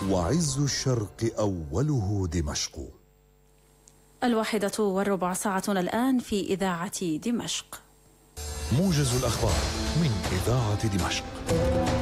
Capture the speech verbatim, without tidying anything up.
وعز الشرق أوله دمشق. الواحدة والربع ساعتنا الآن في إذاعة دمشق. موجز الأخبار من إذاعة دمشق.